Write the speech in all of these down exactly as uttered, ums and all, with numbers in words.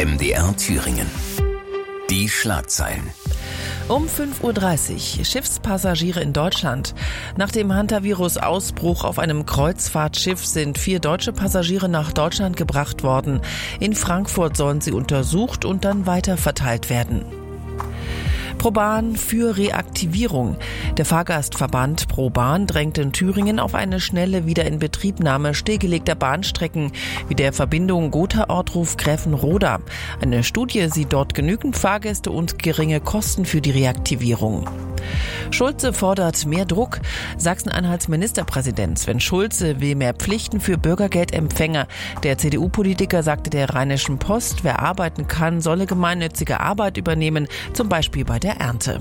M D R Thüringen. Die Schlagzeilen. Um fünf Uhr dreißig, Schiffspassagiere in Deutschland. Nach dem Hantavirus-Ausbruch auf einem Kreuzfahrtschiff sind vier deutsche Passagiere nach Deutschland gebracht worden. In Frankfurt sollen sie untersucht und dann weiter verteilt werden. ProBahn für Reaktivierung. Der Fahrgastverband ProBahn drängt in Thüringen auf eine schnelle Wiederinbetriebnahme stillgelegter Bahnstrecken wie der Verbindung Gotha-Ortruf-Gräfenroda. Eine Studie sieht dort genügend Fahrgäste und geringe Kosten für die Reaktivierung. Schulze fordert mehr Druck. Sachsen-Anhalts Ministerpräsident Sven Schulze will mehr Pflichten für Bürgergeldempfänger. Der C D U-Politiker sagte der Rheinischen Post, wer arbeiten kann, solle gemeinnützige Arbeit übernehmen, zum Beispiel bei der Ernte.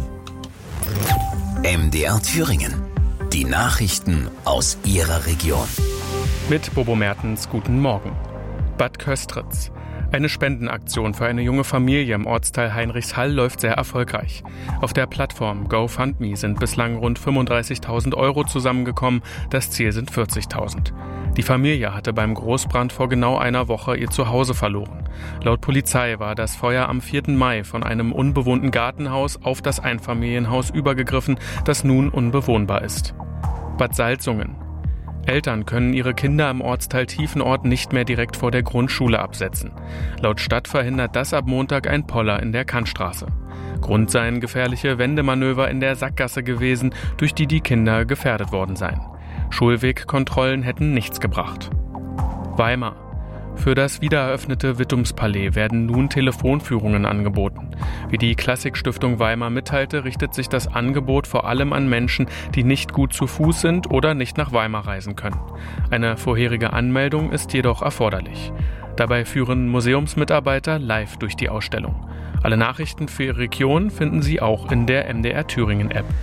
M D R Thüringen. Die Nachrichten aus Ihrer Region. Mit Bobo Mertens, guten Morgen. Bad Köstritz. Eine Spendenaktion für eine junge Familie im Ortsteil Heinrichshall läuft sehr erfolgreich. Auf der Plattform GoFundMe sind bislang rund fünfunddreißigtausend Euro zusammengekommen, das Ziel sind vierzigtausend. Die Familie hatte beim Großbrand vor genau einer Woche ihr Zuhause verloren. Laut Polizei war das Feuer am vierten Mai von einem unbewohnten Gartenhaus auf das Einfamilienhaus übergegriffen, das nun unbewohnbar ist. Bad Salzungen. Eltern können ihre Kinder im Ortsteil Tiefenort nicht mehr direkt vor der Grundschule absetzen. Laut Stadt verhindert das ab Montag ein Poller in der Kantstraße. Grund seien gefährliche Wendemanöver in der Sackgasse gewesen, durch die die Kinder gefährdet worden seien. Schulwegkontrollen hätten nichts gebracht. Weimar. Für das wiedereröffnete Wittumspalais werden nun Telefonführungen angeboten. Wie die Klassikstiftung Weimar mitteilte, richtet sich das Angebot vor allem an Menschen, die nicht gut zu Fuß sind oder nicht nach Weimar reisen können. Eine vorherige Anmeldung ist jedoch erforderlich. Dabei führen Museumsmitarbeiter live durch die Ausstellung. Alle Nachrichten für Ihre Region finden Sie auch in der M D R Thüringen App.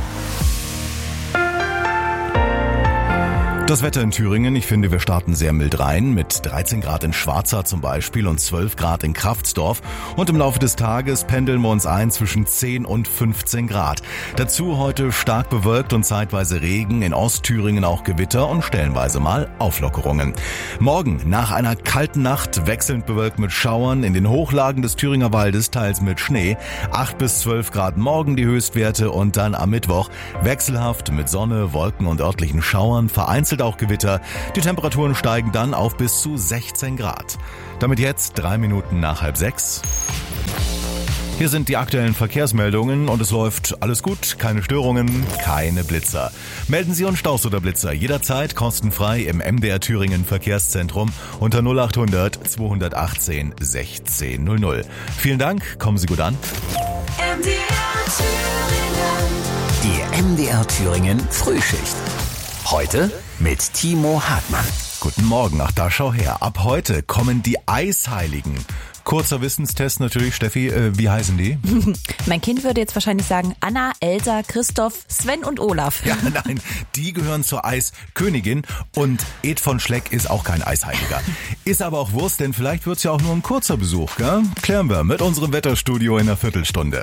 Das Wetter in Thüringen, ich finde, wir starten sehr mild rein, mit dreizehn Grad in Schwarza zum Beispiel und zwölf Grad in Kraftsdorf. Und im Laufe des Tages pendeln wir uns ein zwischen zehn und fünfzehn Grad. Dazu heute stark bewölkt und zeitweise Regen, in Ostthüringen auch Gewitter und stellenweise mal Auflockerungen. Morgen nach einer kalten Nacht wechselnd bewölkt mit Schauern, in den Hochlagen des Thüringer Waldes teils mit Schnee. acht bis zwölf Grad morgen die Höchstwerte und dann am Mittwoch wechselhaft mit Sonne, Wolken und örtlichen Schauern, vereinzelt auch Gewitter. Die Temperaturen steigen dann auf bis zu sechzehn Grad. Damit jetzt drei Minuten nach halb sechs. Hier sind die aktuellen Verkehrsmeldungen und es läuft alles gut, keine Störungen, keine Blitzer. Melden Sie uns Staus oder Blitzer jederzeit kostenfrei im M D R Thüringen Verkehrszentrum unter null acht hundert zweihundertachtzehn sechzehn null null. Vielen Dank, kommen Sie gut an. M D R Thüringen. Die M D R Thüringen Frühschicht. Heute mit Timo Hartmann. Guten Morgen, ach da schau her. Ab heute kommen die Eisheiligen. Kurzer Wissenstest natürlich, Steffi, äh, wie heißen die? Mein Kind würde jetzt wahrscheinlich sagen Anna, Elsa, Christoph, Sven und Olaf. Ja, nein, die gehören zur Eiskönigin und Ed von Schleck ist auch kein Eisheiliger. Ist aber auch Wurst, denn vielleicht wird's ja auch nur ein kurzer Besuch, gell? Klären wir mit unserem Wetterstudio in einer Viertelstunde.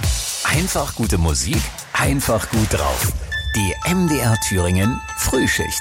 Einfach gute Musik, einfach gut drauf. Die M D R Thüringen Frühschicht.